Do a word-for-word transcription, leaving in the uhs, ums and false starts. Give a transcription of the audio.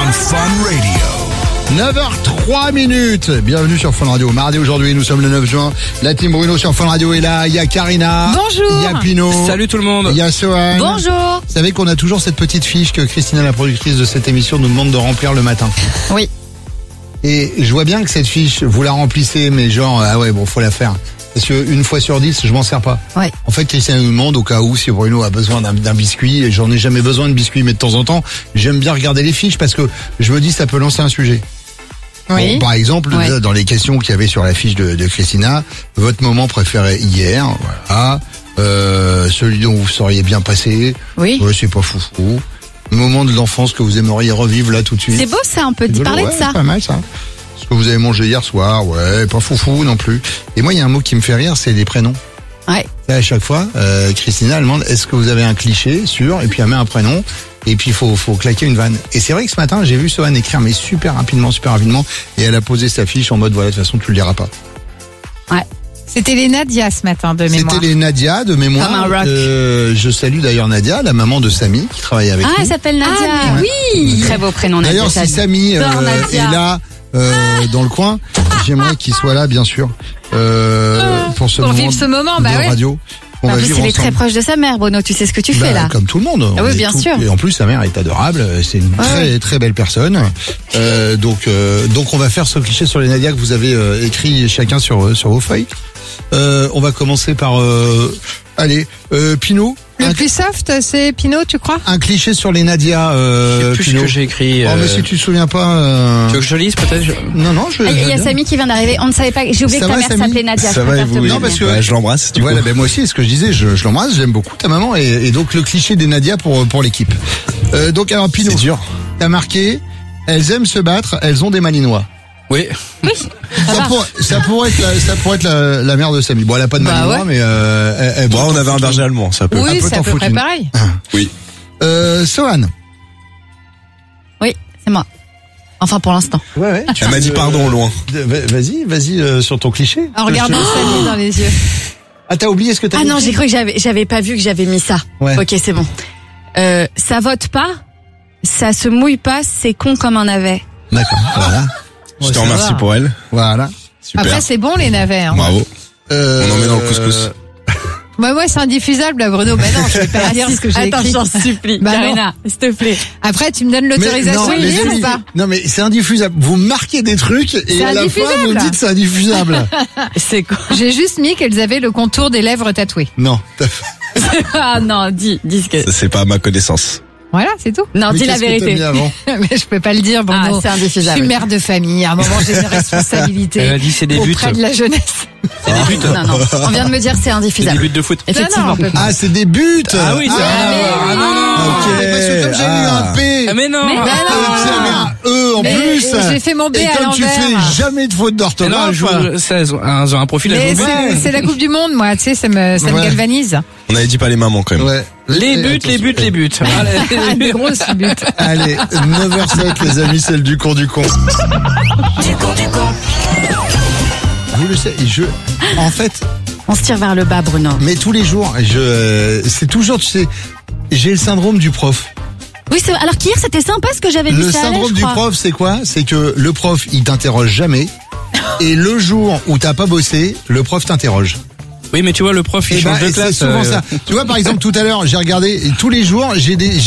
on Fun Radio. neuf heures trois minutes. Bienvenue sur Fun Radio. Mardi aujourd'hui, nous sommes le neuf juin. La team Bruno sur Fun Radio est là. Il y a Karina. Bonjour. Il y a Pino. Salut tout le monde. Il y a Sohan. Bonjour. Vous savez qu'on a toujours cette petite fiche que Christina, la productrice de cette émission, nous demande de remplir le matin. Oui. Et je vois bien que cette fiche, vous la remplissez, mais genre, ah ouais, bon, faut la faire. Parce que une fois sur dix, je m'en sers pas. Ouais. En fait, Christina nous demande au cas où si Bruno a besoin d'un, d'un biscuit, et j'en ai jamais besoin de biscuit, mais de temps en temps, j'aime bien regarder les fiches parce que je me dis ça peut lancer un sujet. Oui. Bon, par exemple, Ouais. dans les questions qu'il y avait sur la fiche de, de Christina, votre moment préféré hier, voilà, euh, celui dont vous seriez bien passé, Oui. ouais, c'est pas foufou. Le moment de l'enfance que vous aimeriez revivre là tout de suite. C'est beau ça, on peut Rigolo, parler ouais, de ça. Pas mal ça. Ce que vous avez mangé hier soir, ouais, pas foufou non plus. Et moi, il y a un mot qui me fait rire, c'est les prénoms. Ouais. Et à chaque fois, euh, Christina elle demande est-ce que vous avez un cliché sur, et puis elle met un prénom, et puis il faut, faut claquer une vanne. Et c'est vrai que ce matin, j'ai vu Sohan écrire, mais super rapidement, super rapidement, et elle a posé sa fiche en mode voilà, de toute façon, tu le liras pas. C'était les Nadia ce matin de mémoire. C'était les Nadia de mémoire. Comme un rock. Euh, je salue d'ailleurs Nadia, la maman de Samy, qui travaille avec Ah, nous. elle s'appelle Nadia. Ah, mais oui. Très beau prénom, Nadia. D'ailleurs, si J'adore. Samy euh, J'adore Nadia. est là euh, dans le coin, j'aimerais qu'il soit là, bien sûr, euh, pour ce Pour moment vivre ce moment, bah de ouais. radio. qu'on En va plus, vivre il est très ensemble. proche de sa mère, Bruno. Tu sais ce que tu Bah, fais là. comme tout le monde. Ah On oui, est bien tout- sûr. Et en plus, sa mère est adorable. C'est une Ouais, très très belle personne. Euh, donc euh, donc on va faire ce cliché sur les Nadia que vous avez euh, écrit chacun sur sur vos feuilles. Euh, on va commencer par euh, allez euh, Pino. Le Un, plus soft, c'est Pinot, tu crois? un cliché sur les Nadia. Je Euh, sais plus ce Pino. que j'ai écrit. Oh euh, mais si tu te souviens pas. euh, Tu veux que je lise peut-être je- Non non je. Ah, Il y a je- Samy qui vient d'arriver. On ne savait pas. J'ai oublié Ça que ta va, mère Samy s'appelait Nadia. Ça je va, préfère et te vous, le oui. Non, dire. parce que- Ouais, je l'embrasse du Voilà, coup. ben moi aussi, c'est ce que je disais, je, je l'embrasse, j'aime beaucoup ta maman et, et donc le cliché des Nadia pour pour l'équipe. Euh, donc alors Pino, C'est dur. t'as marqué, elles aiment se battre, elles ont des malinois. Oui. Ça, pour- ça pourrait être la, ça pourrait être la, la mère de Samy. Bon, elle a pas de Bah malinois, ouais. mais euh, elle, elle- Bon, bon, on avait un berger allemand, ça peut. un Oui, peu c'est à t'en peu foutre près une. pareil. Oui. Euh, Sohan. Oui, c'est moi. Enfin, pour l'instant. Ouais, ouais. tu Elle m'a peux, dit pardon au loin. euh, va- Vas-y, vas-y euh, sur ton cliché. En regardant Je- Samy dans les yeux. Ah, t'as oublié ce que t'as Ah non, écrit j'ai cru que j'avais, j'avais pas vu que j'avais mis ça. Ouais. Ok, c'est bon. Euh, ça vote pas, ça se mouille pas, c'est con comme un navet. D'accord. Voilà. Je te ça remercie va. pour elle. Voilà. Super. Après, c'est bon les navets. Hein. Bravo. Euh, On en met dans le couscous. Ouais, ouais, c'est indiffusable, là, Bruno. Mais non, je vais pas dire ce que j'ai Attends, écrit. j'en supplie. Bah non. Karina, s'il te plaît. Après, tu me donnes Mais l'autorisation non, de les lire amis, ou pas? non mais c'est indiffusable. Vous marquez des trucs et C'est à la fin vous indiffusable. dites c'est indiffusable. C'est quoi? J'ai juste mis qu'elles avaient le contour des lèvres tatouées. Non. t'as- Ah non, dis, dis ce que. Ça, c'est pas à ma connaissance. Voilà, c'est tout. Non, Mais dis la qu'est-ce que t'as vérité. mis avant Mais je peux pas le dire, Bruno. Ah, c'est Je indiffusable. suis mère de famille. À un moment, j'ai une Elle responsabilité a dit c'est des buts. auprès de la jeunesse. C'est des buts. Non, non. On vient de me dire c'est C'est des indiffusable. buts de foot. Effectivement. Non, non, on peut pas. Ah, c'est des buts. Ah oui, c'est ah, vrai. ah, non, non, non. Ok. Parce que comme j'ai mis Ah. un P, Ah mais non. Mais euh, non. tu avais un E en Mais plus. j'ai fait mon B et à comme tu l'envers. fais jamais de faute Mais non, d'orthographe. elle joue, ça, elles ont un, elles ont un profil. Mais elles jouent c'est bien. c'est la Coupe du Monde, moi. Tu sais, ça me, ça me Ouais. galvanise. On avait dit pas les mamans quand même. Ouais. Les Et buts, attention. les buts, les buts. Allez, Ah, des grosses buts. Allez, neuf heures sept les amis, c'est le du con du con. Vous le savez, je, en fait, On se tire vers le bas, Bruno. mais tous les jours, je, euh, c'est toujours, tu sais, j'ai le syndrome du prof. Oui, c'est alors qu'hier c'était sympa ce que j'avais Le dit ça allait, syndrome je du crois. prof, c'est quoi? C'est que le prof, il t'interroge jamais. Et le jour où t'as pas bossé, le prof t'interroge. Oui, mais tu vois, le prof, il Et change bah, de c'est classe. souvent euh, ça. Tu vois, par exemple, tout à l'heure, j'ai regardé, et tous les jours, j'ai des,